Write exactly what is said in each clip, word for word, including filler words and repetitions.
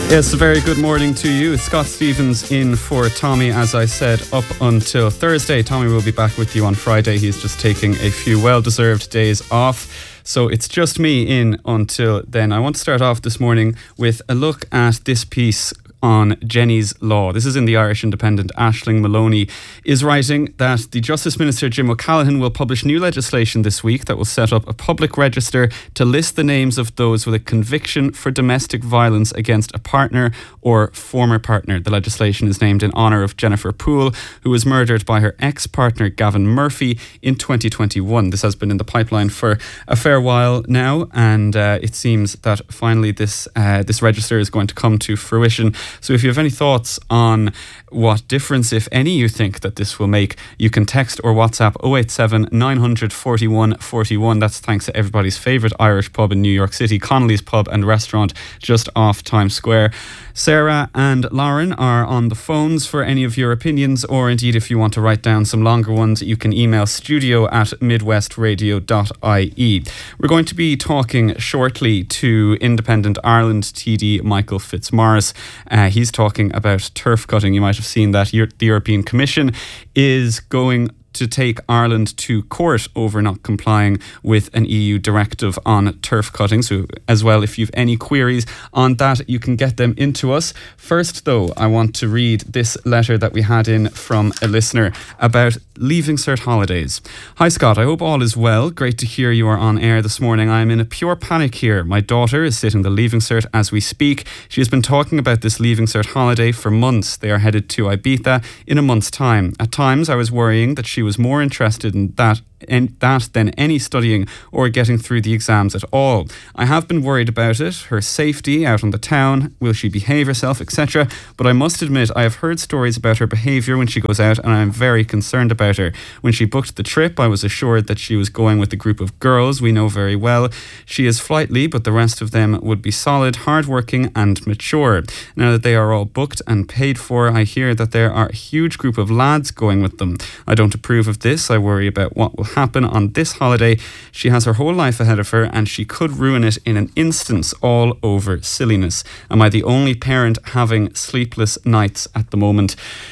Yes, a very good morning to you. It's Scott Stevens in for Tommy, as I said, up until Thursday. Tommy will be back with you on Friday. He's just taking a few well-deserved days off. So it's just me in until then. I want to start off this morning with a look at this piece on Jenny's Law. This is in the Irish Independent. Aisling Maloney is writing that the Justice Minister Jim O'Callaghan will publish new legislation this week that will set up a public register to list the names of those with a conviction for domestic violence against a partner or former partner. The legislation is named in honour of Jennifer Poole, who was murdered by her ex-partner Gavin Murphy in twenty twenty-one. This has been in the pipeline for a fair while now, and uh, it seems that finally this uh, this register is going to come to fruition. So if you have any thoughts on what difference, if any, you think that this will make, you can text or WhatsApp oh eight seven, nine hundred, forty-one, forty-one. That's thanks to everybody's favourite Irish pub in New York City, Connolly's Pub and Restaurant, just off Times Square. Sarah and Lauren are on the phones for any of your opinions, or indeed if you want to write down some longer ones, you can email studio at midwestradio dot I E. We're going to be talking shortly to Independent Ireland T D Michael Fitzmaurice. Uh, he's talking about turf cutting. You might have seen that Euro- the European Commission is going to take Ireland to court over not complying with an E U directive on turf cutting. So as well, if you've any queries on that, you can get them into us. First though, I want to read this letter that we had in from a listener about Leaving Cert holidays. Hi Scott, I hope all is well. Great to hear you are on air this morning. I am in a pure panic here. My daughter is sitting the Leaving Cert as we speak. She has been talking about this Leaving Cert holiday for months. They are headed to Ibiza in a month's time. At times I was worrying that she was more interested in that in that than any studying or getting through the exams at all. I have been worried about it, her safety out on the town, will she behave herself, et cetera. But I must admit I have heard stories about her behaviour when she goes out, and I am very concerned about her. When she booked the trip, I was assured that she was going with a group of girls we know very well. She is flightly, but the rest of them would be solid, hardworking and mature. Now that they are all booked and paid for, I hear that there are a huge group of lads going with them. I don't approve of this. I worry about what will happen on this holiday. She has her whole life ahead of her and she could ruin it in an instance, all over silliness. Am I the only parent having sleepless nights at the moment?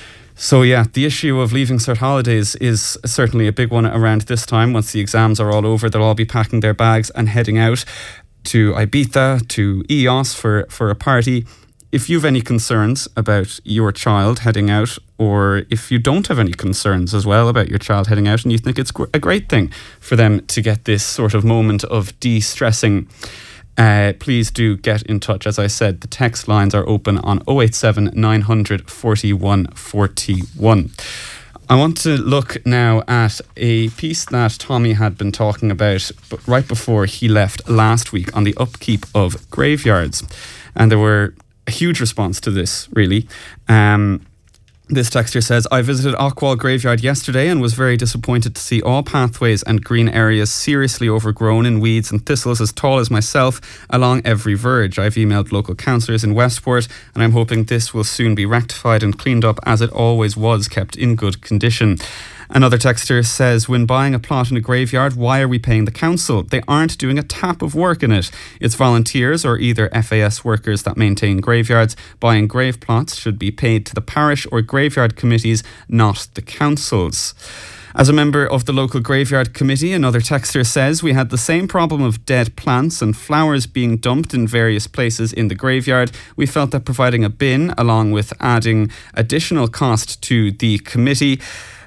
So yeah, the issue of Leaving Cert holidays is certainly a big one around this time. Once the exams are all over, they'll all be packing their bags and heading out to Ibiza, to E O S for, for a party. If you've any concerns about your child heading out, or if you don't have any concerns as well about your child heading out and you think it's a great thing for them to get this sort of moment of de-stressing, uh, please do get in touch. As I said, the text lines are open on oh eight seven, nine hundred, forty-one, forty-one. I want to look now at a piece that Tommy had been talking about right before he left last week on the upkeep of graveyards. And there were a huge response to this, really. Um, this texter says, I visited Ockwall Graveyard yesterday and was very disappointed to see all pathways and green areas seriously overgrown in weeds and thistles as tall as myself along every verge. I've emailed local councillors in Westport and I'm hoping this will soon be rectified and cleaned up as it always was, kept in good condition. Another texter says, when buying a plot in a graveyard, why are we paying the council? They aren't doing a tap of work in it. It's volunteers or either F A S workers that maintain graveyards. Buying grave plots should be paid to the parish or graveyard committees, not the councils. As a member of the local graveyard committee, another texter says, we had the same problem of dead plants and flowers being dumped in various places in the graveyard. We felt that providing a bin, along with adding additional cost to the committee,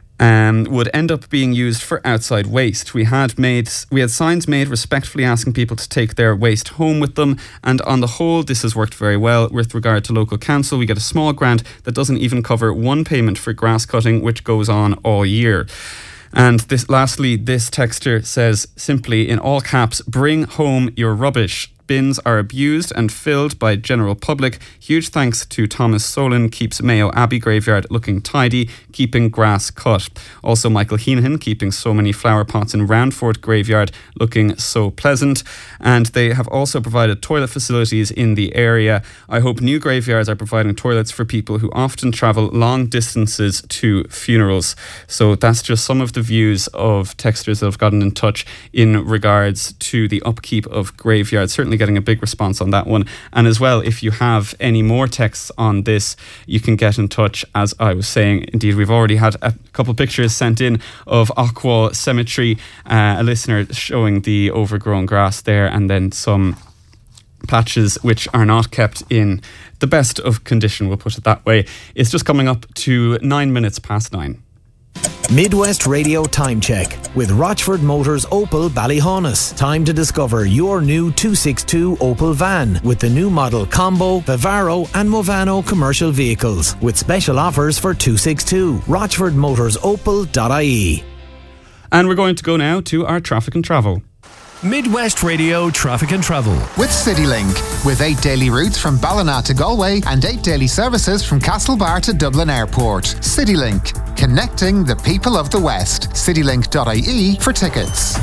Um, would end up being used for outside waste. We had made we had signs made respectfully asking people to take their waste home with them, and on the whole this has worked very well. With regard to local council, we get a small grant that doesn't even cover one payment for grass cutting, which goes on all year. And this lastly, this texter says simply in all caps, bring home your rubbish. Bins are abused and filled by general public. Huge thanks to Thomas Solon, keeps Mayo Abbey Graveyard looking tidy, keeping grass cut. Also Michael Heenan, keeping so many flower pots in Roundfort Graveyard looking so pleasant. And they have also provided toilet facilities in the area. I hope new graveyards are providing toilets for people who often travel long distances to funerals. So that's just some of the views of texters that have gotten in touch in regards to the upkeep of graveyards. Certainly getting a big response on that one. And as well, if you have any more texts on this, you can get in touch. As I was saying, indeed, we've already had a couple of pictures sent in of Ockwall Cemetery, uh, a listener showing the overgrown grass there, and then some patches which are not kept in the best of condition, we'll put it that way. It's just coming up to nine minutes past nine. Midwest Radio Time Check with Rochford Motors Opel Ballyhaunis. Time to discover your new two sixty-two Opel van with the new model Combo, Vivaro and Movano commercial vehicles with special offers for two sixty-two. rochford motors opel dot I E. And we're going to go now to our traffic and travel. Midwest Radio Traffic and Travel with CityLink, with eight daily routes from Ballina to Galway and eight daily services from Castlebar to Dublin Airport. CityLink, connecting the people of the West. citylink dot I E for tickets.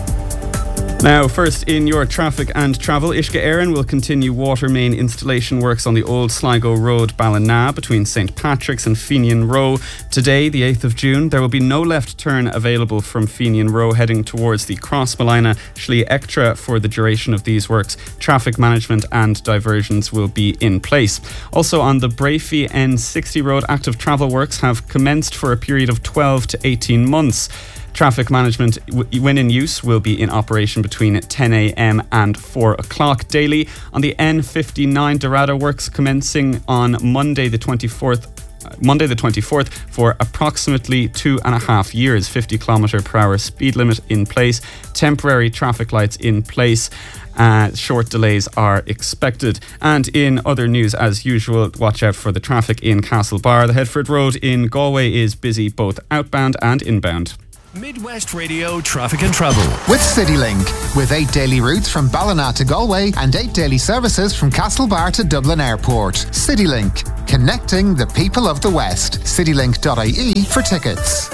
Now, first in your traffic and travel, Uisce Éireann will continue water main installation works on the Old Sligo Road, Ballina, between Saint Patrick's and Fenian Row. Today, the eighth of June, there will be no left turn available from Fenian Row heading towards the Crossmolina Shlí Ectra for the duration of these works. Traffic management and diversions will be in place. Also on the Brafey N sixty Road, active travel works have commenced for a period of twelve to eighteen months. Traffic management, when in use, will be in operation between ten a.m. and four o'clock daily. On the N fifty-nine Dorado works commencing on Monday the twenty-fourth Monday the twenty-fourth for approximately two and a half years. fifty kilometre per hour speed limit in place. Temporary traffic lights in place. Uh, short delays are expected. And in other news, as usual, watch out for the traffic in Castlebar. The Headford Road in Galway is busy both outbound and inbound. Midwest Radio Traffic and Travel with CityLink, with eight daily routes from Ballina to Galway and eight daily services from Castlebar to Dublin Airport. CityLink, connecting the people of the West. citylink dot I E for tickets.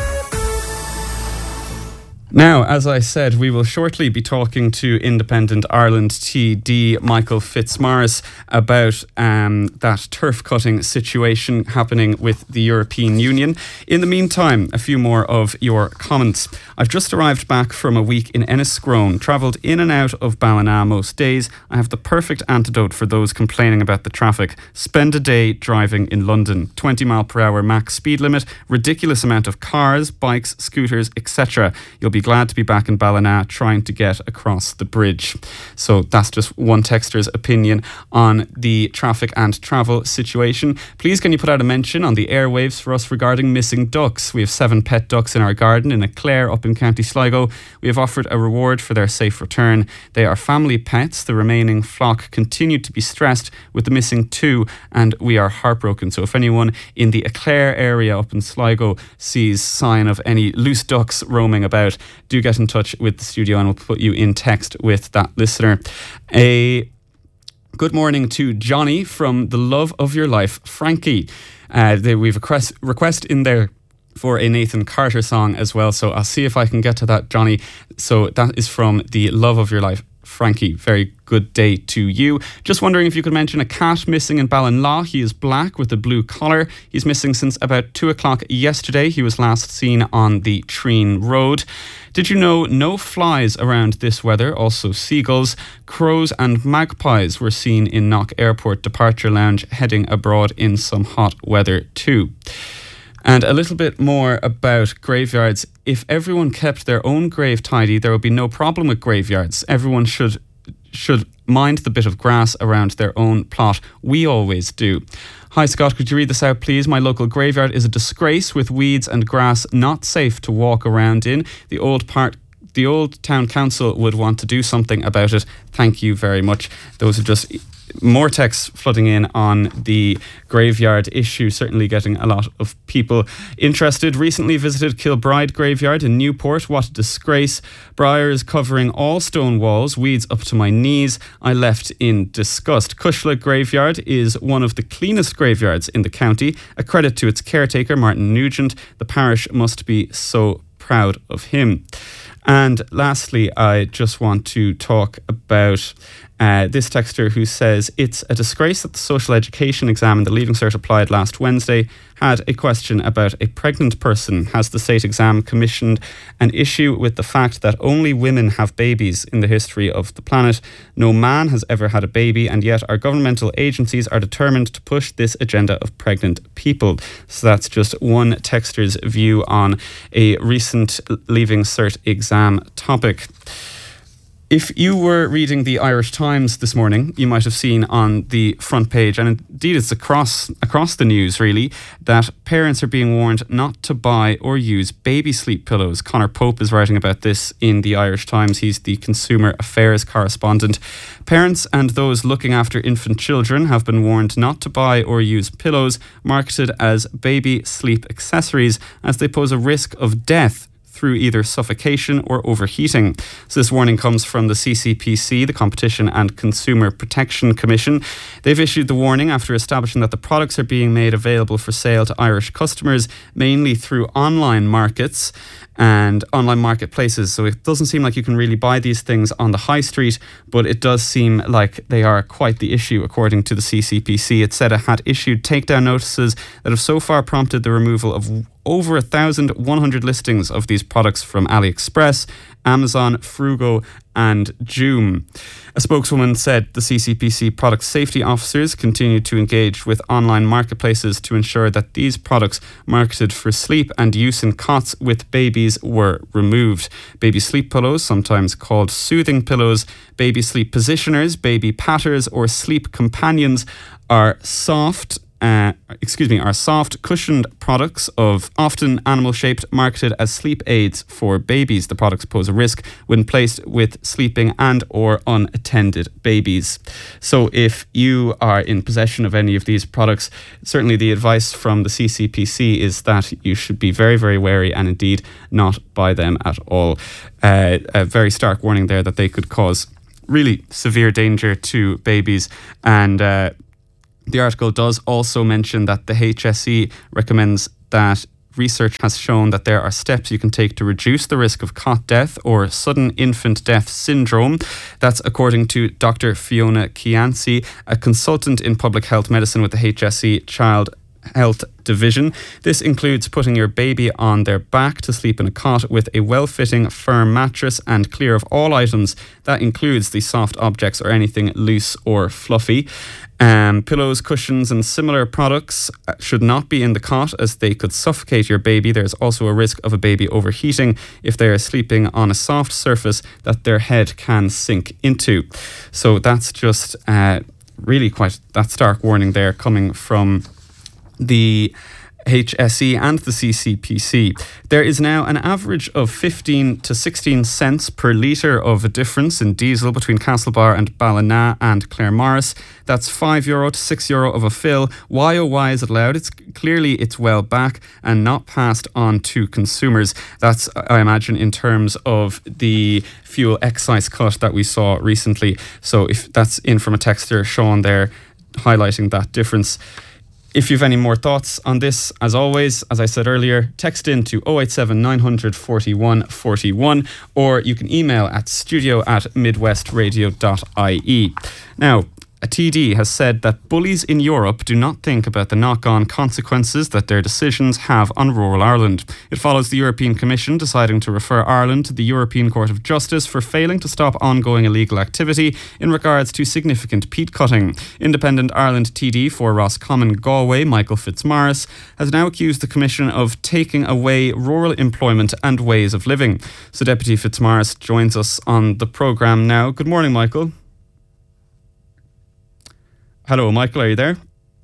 Now, as I said, we will shortly be talking to Independent Ireland T D Michael Fitzmaurice about um, that turf cutting situation happening with the European Union. In the meantime, a few more of your comments. I've just arrived back from a week in Enniscrone, travelled in and out of Ballina most days. I have the perfect antidote for those complaining about the traffic. Spend a day driving in London. twenty mile per hour max speed limit, ridiculous amount of cars, bikes, scooters, et cetera. You'll be glad to be back in Ballina trying to get across the bridge. So that's just one texter's opinion on the traffic and travel situation. Please can you put out a mention on the airwaves for us regarding missing ducks. We have seven pet ducks in our garden in Eclair up in County Sligo. We have offered a reward for their safe return. They are family pets. The remaining flock continued to be stressed with the missing two, and we are heartbroken. So if anyone in the Eclair area up in Sligo sees sign of any loose ducks roaming about, do get in touch with the studio and we'll put you in text with that listener. A good morning to Johnny from The Love of Your Life, Frankie. Uh, they, we've a request, request in there for a Nathan Carter song as well, so I'll see if I can get to that, Johnny. So that is from The Love of Your Life, Frankie. Very good day to you. Just wondering if you could mention a cat missing in Ballinlaw. He is black with a blue collar. He's missing since about two o'clock yesterday. He was last seen on the Treen Road. Did you know no flies around this weather? Also seagulls, crows and magpies were seen in Knock Airport Departure Lounge heading abroad in some hot weather too. And a little bit more about graveyards. If everyone kept their own grave tidy, there would be no problem with graveyards. Everyone should should mind the bit of grass around their own plot. We always do. Hi Scott, could you read this out please? My local graveyard is a disgrace with weeds and grass not safe to walk around in. The old part the old town council would want to do something about it. Thank you very much. Those are just more texts flooding in on the graveyard issue, certainly getting a lot of people interested. Recently visited Kilbride Graveyard in Newport. What a disgrace. Briars covering all stone walls, weeds up to my knees. I left in disgust. Cushla Graveyard is one of the cleanest graveyards in the county. A credit to its caretaker, Martin Nugent. The parish must be so proud of him. And lastly, I just want to talk about Uh, this texter who says, it's a disgrace that the social education exam and the Leaving Cert applied last Wednesday had a question about a pregnant person. Has the state exam commissioned an issue with the fact that only women have babies in the history of the planet? No man has ever had a baby, and yet our governmental agencies are determined to push this agenda of pregnant people. So that's just one texter's view on a recent Leaving Cert exam topic. If you were reading the Irish Times this morning, you might have seen on the front page, and indeed it's across across the news really, that parents are being warned not to buy or use baby sleep pillows. Conor Pope is writing about this in the Irish Times. He's the Consumer Affairs correspondent. Parents and those looking after infant children have been warned not to buy or use pillows marketed as baby sleep accessories, as they pose a risk of death through either suffocation or overheating. So this warning comes from the C C P C, the Competition and Consumer Protection Commission. They've issued the warning after establishing that the products are being made available for sale to Irish customers, mainly through online markets and online marketplaces. So it doesn't seem like you can really buy these things on the high street, but it does seem like they are quite the issue, according to the C C P C. It said it had issued takedown notices that have so far prompted the removal of over one thousand one hundred listings of these products from AliExpress, Amazon, Frugo and Joom. A spokeswoman said the C C P C product safety officers continue to engage with online marketplaces to ensure that these products marketed for sleep and use in cots with babies were removed. Baby sleep pillows, sometimes called soothing pillows, baby sleep positioners, baby patters or sleep companions are soft Uh, excuse me, are soft, cushioned products of often animal-shaped, marketed as sleep aids for babies. The products pose a risk when placed with sleeping and or unattended babies. So if you are in possession of any of these products, certainly the advice from the C C P C is that you should be very, very wary and indeed not buy them at all. Uh, a very stark warning there that they could cause really severe danger to babies. And uh, the article does also mention that the H S E recommends that research has shown that there are steps you can take to reduce the risk of cot death or sudden infant death syndrome. That's according to Doctor Fiona Chianci, a consultant in public health medicine with the H S E Child Health Division. This includes putting your baby on their back to sleep in a cot with a well-fitting, firm mattress and clear of all items. That includes the soft objects or anything loose or fluffy. Um, pillows, cushions and similar products should not be in the cot as they could suffocate your baby. There's also a risk of a baby overheating if they are sleeping on a soft surface that their head can sink into. So that's just uh, really quite that stark warning there coming from the H S E and the C C P C. There is now an average of fifteen to sixteen cents per litre of a difference in diesel between Castlebar and Ballina and Claremorris. That's five euro to six euro of a fill. Why oh why is it loud? It's clearly it's well back and not passed on to consumers. That's, I imagine, in terms of the fuel excise cut that we saw recently. So if that's in from a texter, Sean there, highlighting that difference. If you've any more thoughts on this, as always, as I said earlier, text in to oh eight seven nine hundred forty-one forty-one, or you can email at studio at midwestradio dot I E. Now, a T D has said that bullies in Europe do not think about the knock-on consequences that their decisions have on rural Ireland. It follows the European Commission deciding to refer Ireland to the European Court of Justice for failing to stop ongoing illegal activity in regards to significant peat cutting. Independent Ireland T D for Roscommon Galway, Michael Fitzmaurice, has now accused the Commission of taking away rural employment and ways of living. So Deputy Fitzmaurice joins us on the programme now. Good morning, Michael. Hello, Michael, are you there?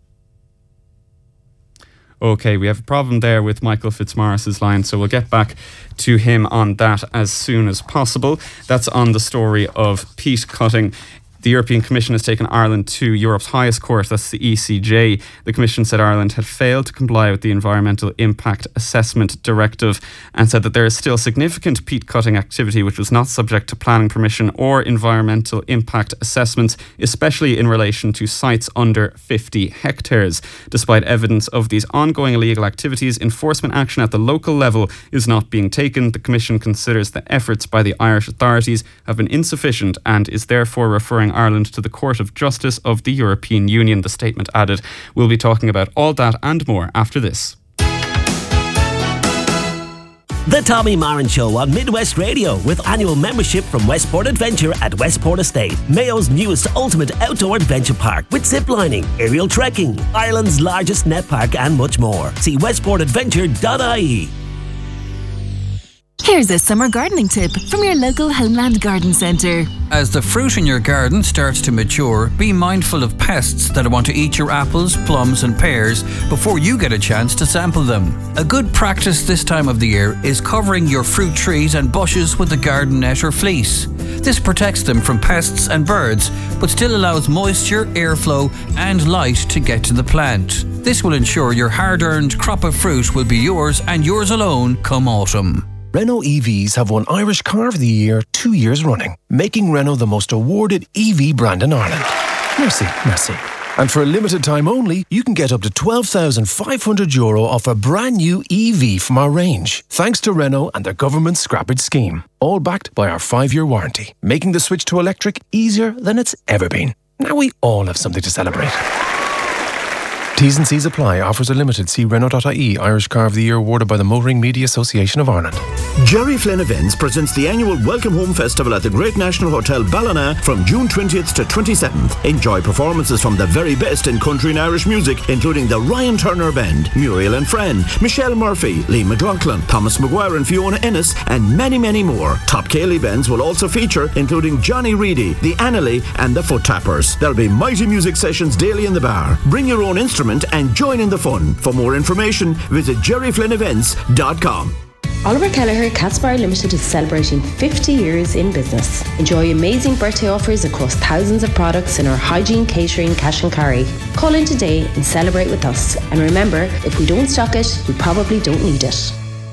Okay, we have a problem there with Michael Fitzmaurice's line, so we'll get back to him on that as soon as possible. That's on the story of peat cutting. The European Commission has taken Ireland to Europe's highest court, that's the E C J. The Commission said Ireland had failed to comply with the Environmental Impact Assessment Directive and said that there is still significant peat cutting activity which was not subject to planning permission or environmental impact assessments, especially in relation to sites under fifty hectares. Despite evidence of these ongoing illegal activities, enforcement action at the local level is not being taken. The Commission considers the efforts by the Irish authorities have been insufficient and is therefore referring qualifying Ireland to the Court of Justice of the European Union. The statement added, we'll be talking about all that and more after this. The Tommy Marin Show on Midwest Radio, with annual membership from Westport Adventure at Westport Estate, Mayo's newest ultimate outdoor adventure park, with ziplining, aerial trekking, Ireland's largest net park and much more. See westport adventure dot I E. Here's a summer gardening tip from your local Homeland Garden Centre. As the fruit in your garden starts to mature, be mindful of pests that want to eat your apples, plums and pears before you get a chance to sample them. A good practice this time of the year is covering your fruit trees and bushes with a garden net or fleece. This protects them from pests and birds, but still allows moisture, airflow and light to get to the plant. This will ensure your hard-earned crop of fruit will be yours and yours alone come autumn. Renault E Vs have won Irish Car of the Year two years running, making Renault the most awarded E V brand in Ireland. Merci, merci. And for a limited time only, you can get up to twelve thousand five hundred euro off a brand new E V from our range, thanks to Renault and their government scrappage scheme. All backed by our five-year warranty, making the switch to electric easier than it's ever been. Now we all have something to celebrate. T's and C's apply. Offers are limited. See Renault dot I E. Irish Car of the Year awarded by the Motoring Media Association of Ireland. Jerry Flynn Events presents the annual Welcome Home Festival at the Great National Hotel Ballina from June twentieth to twenty-seventh. Enjoy performances from the very best in country and Irish music, including the Ryan Turner Band, Muriel and Fran, Michelle Murphy, Lee McLaughlin, Thomas Maguire and Fiona Ennis, and many, many more. Top Cayley bands will also feature, including Johnny Reedy, the Annalee and the Foot Tappers. There'll be mighty music sessions daily in the bar. Bring your own instrument and join in the fun. For more information, visit jerry flynn events dot com. Oliver Kelleher Catsbar Limited is celebrating fifty years in business. Enjoy amazing birthday offers across thousands of products in our hygiene, catering, cash and carry. Call in today and celebrate with us. And remember, if we don't stock it, we probably don't need it.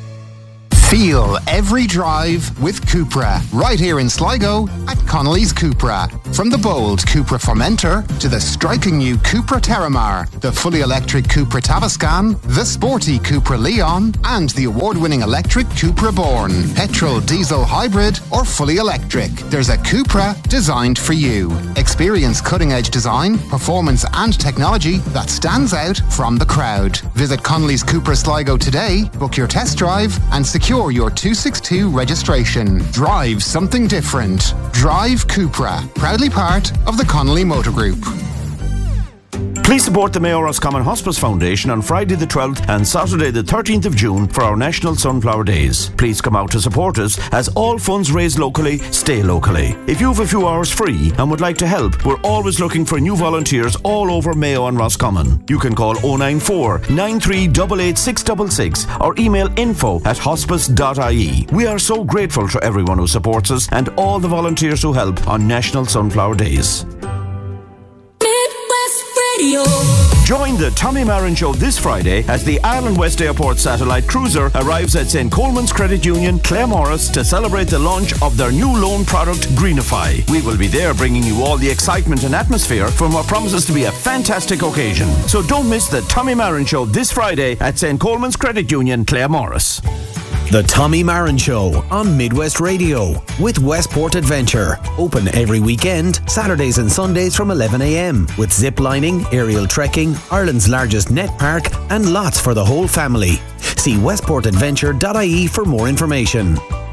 Feel every drive with Cupra, right here in Sligo at Connolly's Cupra. From the bold Cupra Formentor to the striking new Cupra Terramar, the fully electric Cupra Tavascan, the sporty Cupra Leon, and the award-winning electric Cupra Born. Petrol, diesel, hybrid, or fully electric, there's a Cupra designed for you. Experience cutting-edge design, performance and technology that stands out from the crowd. Visit Connolly's Cupra Sligo today, book your test drive and secure your two sixty-two registration. Drive something different. Drive Cupra, proudly part of the Connolly Motor Group. Please support the Mayo Roscommon Hospice Foundation on Friday the twelfth and Saturday the thirteenth of June for our National Sunflower Days. Please come out to support us, as all funds raised locally stay locally. If you have a few hours free and would like to help, we're always looking for new volunteers all over Mayo and Roscommon. You can call oh nine four, nine three eight eight six six six or email info at hospice dot I E. We are so grateful to everyone who supports us and all the volunteers who help on National Sunflower Days. Join the Tommy Marin Show this Friday as the Ireland West Airport Satellite Cruiser arrives at Saint Coleman's Credit Union, Claremorris, to celebrate the launch of their new loan product, Greenify. We will be there bringing you all the excitement and atmosphere from what promises to be a fantastic occasion. So don't miss the Tommy Marin Show this Friday at Saint Coleman's Credit Union, Claremorris. The Tommy Marin Show on Midwest Radio with Westport Adventure. Open every weekend, Saturdays and Sundays from eleven a m with zip lining, aerial trekking, Ireland's largest net park and lots for the whole family. See westport adventure dot I E for more information.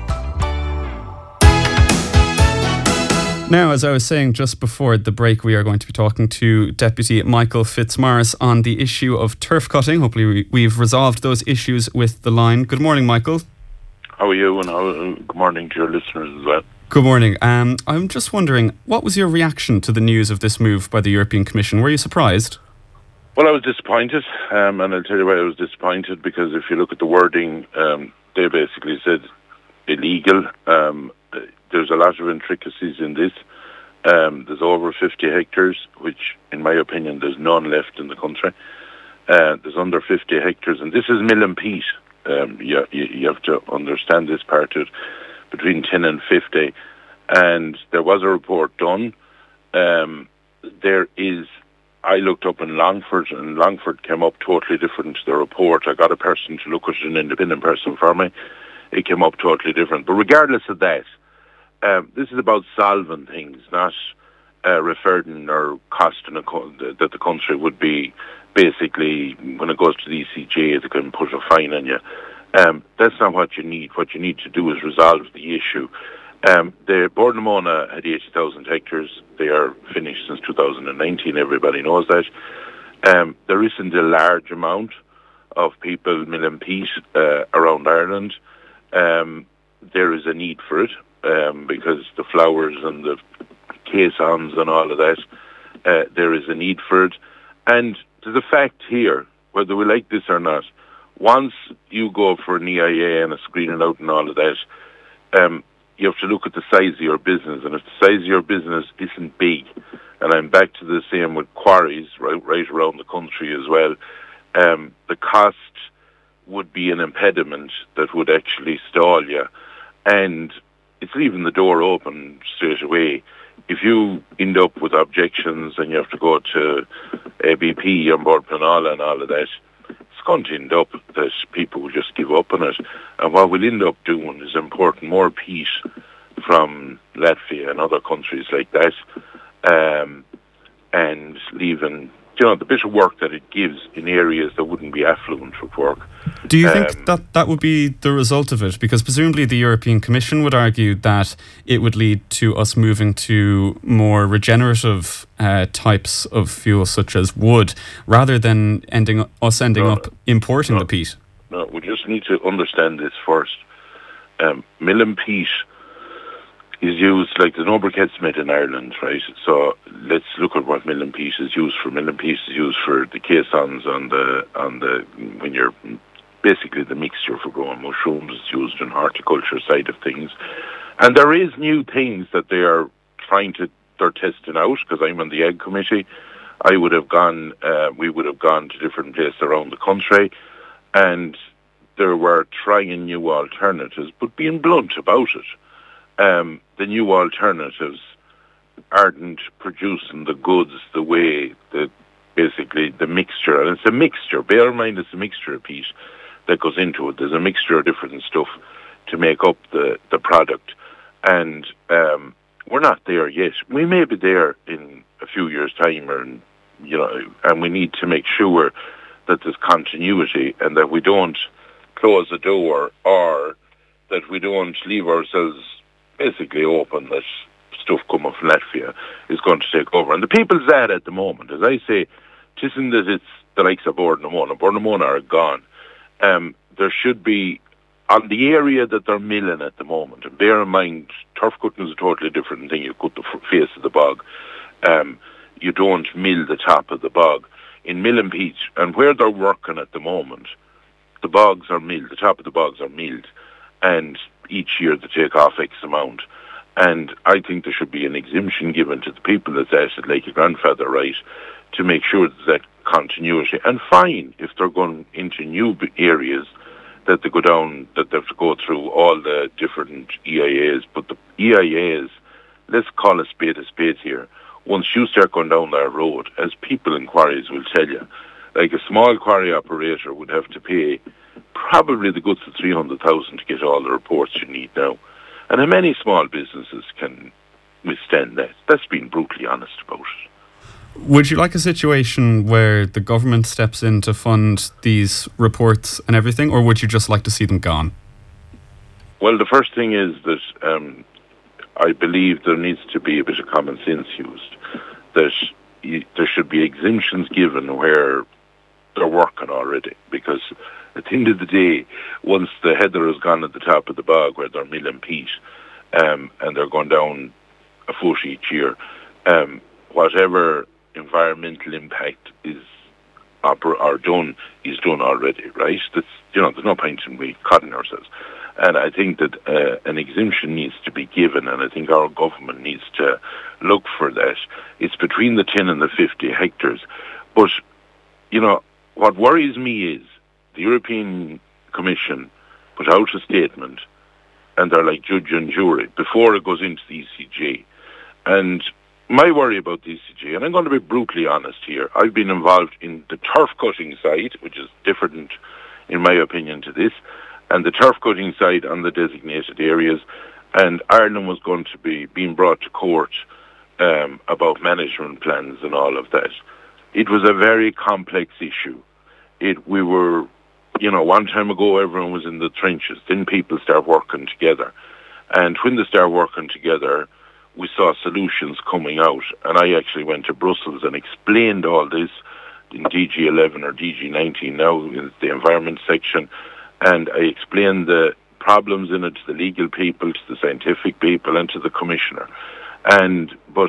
Now, as I was saying just before the break, we are going to be talking to Deputy Michael Fitzmaurice on the issue of turf cutting. Hopefully we, we've resolved those issues with the line. Good morning, Michael. How are you? And how, good morning to your listeners as well. Good morning. Um, I'm just wondering, what was your reaction to the news of this move by the European Commission? Were you surprised? Well, I was disappointed, um, and I'll tell you why I was disappointed, because if you look at the wording, um, they basically said illegal. Um, there's a lot of intricacies in this. Um, there's over fifty hectares, which, in my opinion, there's none left in the country. Uh, there's under fifty hectares, and this is mill and peat. Um, you, you, you have to understand this part of it, between ten and fifty. And there was a report done. Um, there is, I looked up in Longford, and Longford came up totally different to the report. I got a person to look at it, an independent person for me. It came up totally different. But regardless of that, Um, this is about solving things, not uh, referring or costing a co- that the country would be basically, when it goes to the E C J, they can put a fine on you. Um, that's not what you need. What you need to do is resolve the issue. Um, the Bordnamona had eighty thousand hectares. They are finished since two thousand nineteen. Everybody knows that. Um, there isn't a large amount of people milling peat uh, around Ireland. Um, there is a need for it um, because the flowers and the caissons and all of that, uh, there is a need for it. And there's a fact here, whether we like this or not, once you go for an E I A and a screening out and all of that, um, you have to look at the size of your business. And if the size of your business isn't big, and I'm back to the same with quarries right, right around the country as well, um, the cost would be an impediment that would actually stall you. And it's leaving the door open straight away. If you end up with objections and you have to go to A B P on Board Pleanála and all of that, it's going to end up that people will just give up on it. And what we'll end up doing is importing more peat from Latvia and other countries like that, um, and leaving, you know, the bit of work that it gives in areas that wouldn't be affluent with work. Do you think um, that that would be the result of it? Because presumably the European Commission would argue that it would lead to us moving to more regenerative uh, types of fuel, such as wood, rather than ending us ending no, up importing no, the peat. No, we just need to understand this first. Um, milling peat is used, like the no briquettes made in Ireland, right? So let's look at what milling peat is used for. Milling peat is used for the caissons on the on the when you're basically the mixture for growing mushrooms. It's used in horticulture side of things, and there is new things that they are trying to they're testing out. Because I'm on the Ag Committee, I would have gone. Uh, we would have gone to different places around the country, and there were trying new alternatives, but being blunt about it. Um, the new alternatives aren't producing the goods the way that basically the mixture, and it's a mixture, bear in mind it's a mixture of peat that goes into it. There's a mixture of different stuff to make up the, the product, and um, we're not there yet. We may be there in a few years' time, or, you know, and we need to make sure that there's continuity and that we don't close the door, or that we don't leave ourselves basically open that stuff coming from Latvia is going to take over. And the people's that at the moment, as I say, it isn't that it's the likes of Bordnamona. Bordnamona are gone. Um, there should be, on the area that they're milling at the moment, and bear in mind, turf cutting is a totally different thing. You cut the face of the bog. Um, you don't mill the top of the bog. In milling peat, and where they're working at the moment, the bogs are milled, the top of the bogs are milled, and each year they take off X amount. And I think there should be an exemption given to the people that's at like a grandfather right to make sure there's that continuity. And fine, if they're going into new areas, that they go down, that they have to go through all the different E I As. But the E I As, let's call a spade a spade here. Once you start going down that road, as people in quarries will tell you, like a small quarry operator would have to pay probably the goods of three hundred thousand to get all the reports you need now. And how many small businesses can withstand that? That's being brutally honest about it. Would you like a situation where the government steps in to fund these reports and everything, or would you just like to see them gone? Well, the first thing is that um, I believe there needs to be a bit of common sense used. That you, there should be exemptions given where they're working already, because at the end of the day, once the heather has gone at the top of the bog where they're milling peat, um, and they're going down a foot each year, um, whatever environmental impact is oper- or done is done already, right? That's, you know, there's no point in we cutting ourselves. And I think that uh, an exemption needs to be given, and I think our government needs to look for that. It's between the ten and the fifty hectares. But, you know, what worries me is the European Commission put out a statement, and they're like judge and jury before it goes into the E C J. And my worry about the E C J, and I'm going to be brutally honest here, I've been involved in the turf cutting side, which is different, in my opinion, to this, and the turf cutting side on the designated areas, and Ireland was going to be being brought to court um, about management plans and all of that. It was a very complex issue. It we were, you know, one time ago everyone was in the trenches. Then people start working together, and when they start working together, we saw solutions coming out. And I actually went to Brussels and explained all this in D G eleven or D G nineteen now in the environment section, and I explained the problems in it to the legal people, to the scientific people, and to the commissioner. And but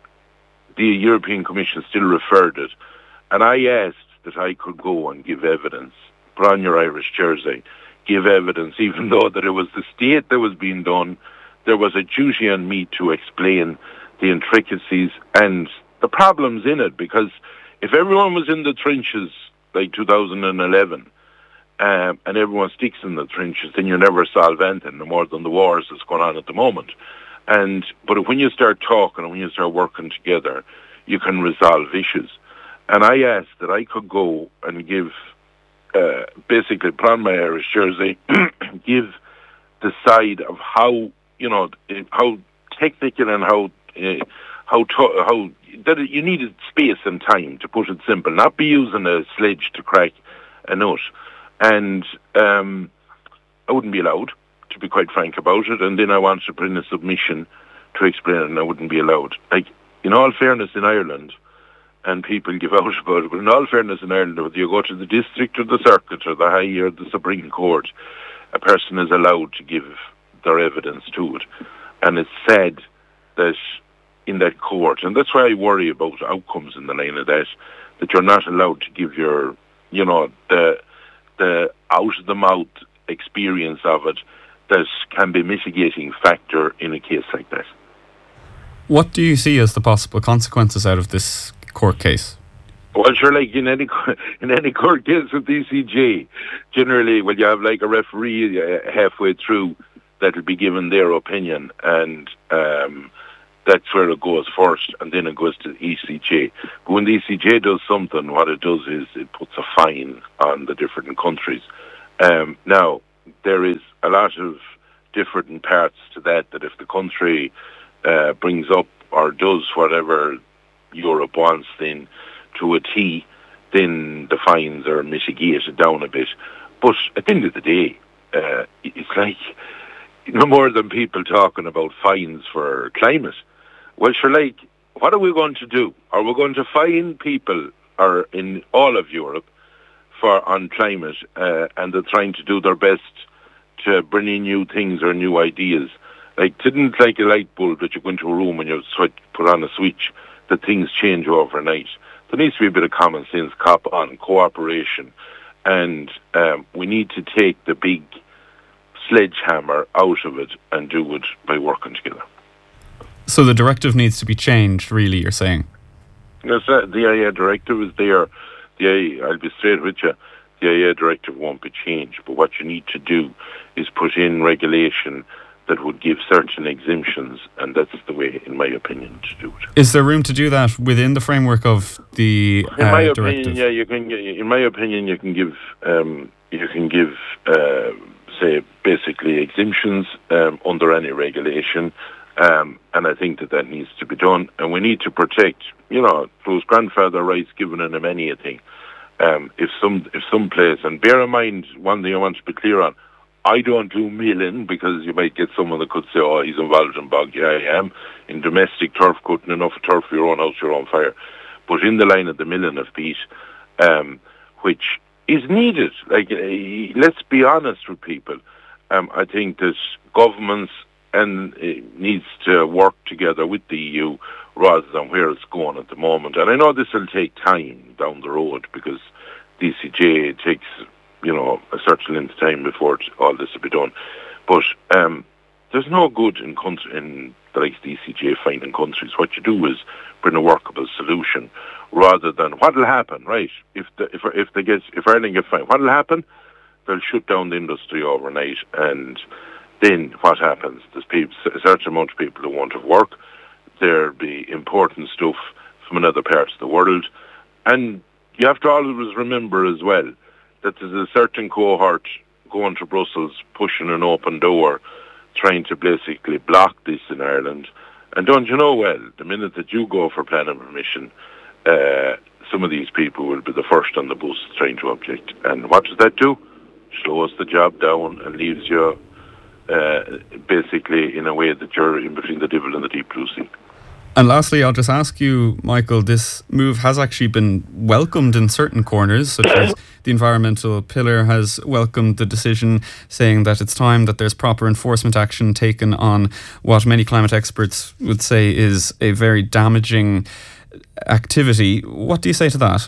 the European Commission still referred it, and I asked that I could go and give evidence, put on your Irish jersey, give evidence, even though that it was the state that was being done. There was a duty on me to explain the intricacies and the problems in it, because if everyone was in the trenches like two thousand eleven, um, and everyone sticks in the trenches, then you never solve anything, no more than the wars that's going on at the moment. And but when you start talking and when you start working together, you can resolve issues. And I asked that I could go and give, uh, basically put on my Irish jersey, give the side of how, you know, how technical and how uh, how to, how that it, you needed space and time, to put it simple, not be using a sledge to crack a nut. And um, I wouldn't be allowed, to be quite frank about it. And then I wanted to put in a submission to explain it, and I wouldn't be allowed. Like, in all fairness, in Ireland, and people give out about it, but in all fairness, in Ireland, whether you go to the district or the circuit or the High or the Supreme Court, a person is allowed to give their evidence to it. And it's said that in that court, and that's why I worry about outcomes in the line of that, that you're not allowed to give your, you know, the the out-of-the-mouth experience of it that can be a mitigating factor in a case like that. What do you see as the possible consequences out of this court case? Well, sure, like in any in any court case with D C J, generally, well, you have like a referee uh, halfway through that will be given their opinion, and um, that's where it goes first, and then it goes to the E C J. But when the E C J does something, what it does is it puts a fine on the different countries. Um, now, there is a lot of different parts to that, that if the country uh, brings up or does whatever Europe wants, then to a T, then the fines are mitigated down a bit. But at the end of the day, uh, it's like no more than people talking about fines for climate. Well, sure, like, what are we going to do? Are we going to fine people or in all of Europe for on climate, uh, and they're trying to do their best to bring in new things or new ideas? Like, didn't like a light bulb that you go into a room and you switch, put on a switch, that things change overnight. There needs to be a bit of common sense, cop on, cooperation, and um, we need to take the big sledgehammer out of it and do it by working together. So the directive needs to be changed, really, you're saying? Yes, uh, the I A E A directive is there. The I A E A, I'll be straight with you, the I A E A directive won't be changed, but what you need to do is put in regulation that would give certain exemptions, and that's the way, in my opinion, to do it. Is there room to do that within the framework of the uh, in my directive? opinion, yeah, you can. In my opinion, you can give, um, you can give, uh, say, basically exemptions um, under any regulation, um, and I think that that needs to be done. And we need to protect, you know, those grandfather rights given in them anything. Um, if some, if some place, and bear in mind, one thing I want to be clear on. I don't do milling, because you might get someone that could say, oh, he's involved in bog. Yeah, I am. In domestic turf, cutting enough turf for your own house, your own fire. But in the line of the milling of peat, um, which is needed, like, uh, let's be honest with people. Um, I think that governments and uh, needs to work together with the E U rather than where it's going at the moment. And I know this will take time down the road, because D C J takes, you know, a certain length of time before all this will be done. But um, there's no good in country, in the likes of D C J finding countries. What you do is bring a workable solution, rather than what will happen, right? If the, if if they get if Ireland get fined, what will happen? They'll shut down the industry overnight, and then what happens? There's people, a certain amount of people who won't have work. There'll be important stuff from another part of the world, and you have to always remember as well that there's a certain cohort going to Brussels, pushing an open door, trying to basically block this in Ireland. And don't you know, well, the minute that you go for planning permission, uh, some of these people will be the first on the bus trying to object. And what does that do? Slows the job down and leaves you uh, basically in a way that you're in between the devil and the deep blue sea. And lastly, I'll just ask you, Michael, this move has actually been welcomed in certain corners, such as the environmental pillar has welcomed the decision, saying that it's time that there's proper enforcement action taken on what many climate experts would say is a very damaging activity. What do you say to that?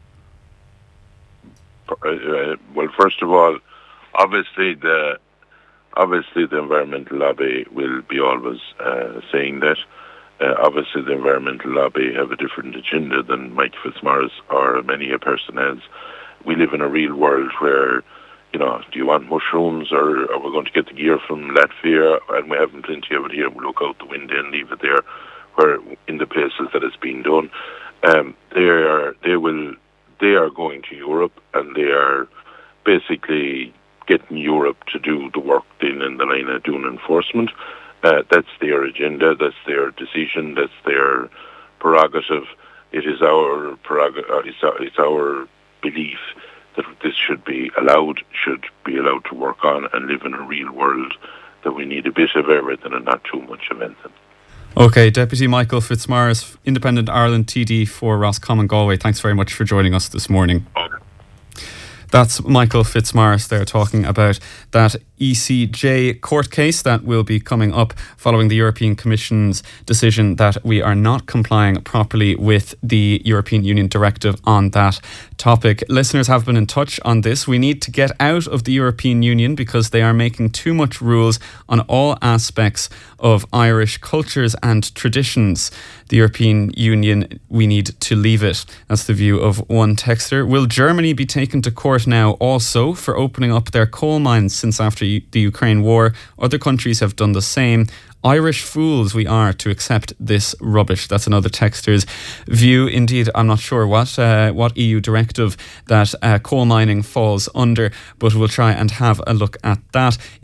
Uh, well, first of all, obviously the obviously the environmental lobby will be always uh, saying that. Uh, obviously, the environmental lobby have a different agenda than Mike Fitzmaurice or many a person has. We live in a real world where, you know, do you want mushrooms, or are we going to get the gear from Latvia? And we have plenty of it here. We look out the window and leave it there, where in the places that it's being done, um, they are they will they are going to Europe, and they are basically getting Europe to do the work then in the line of doing enforcement. Uh, that's their agenda, that's their decision, that's their prerogative. It is our prerogative, uh, it's, our, it's our belief that this should be allowed, should be allowed to work on and live in a real world, that we need a bit of everything and not too much of anything. OK, Deputy Michael Fitzmaurice, Independent Ireland T D for Roscommon Galway, thanks very much for joining us this morning. Okay. That's Michael Fitzmaurice there talking about that E C J court case that will be coming up following the European Commission's decision that we are not complying properly with the European Union directive on that topic. Listeners have been in touch on this. We need to get out of the European Union because they are making too much rules on all aspects of Irish cultures and traditions. The European Union, we need to leave it. That's the view of one texter. Will Germany be taken to court now also for opening up their coal mines since after the Ukraine war? Other countries have done the same. Irish fools we are to accept this rubbish. That's another texter's view. Indeed, I'm not sure what uh, what E U directive that uh, coal mining falls under, but we'll try and have a look at that.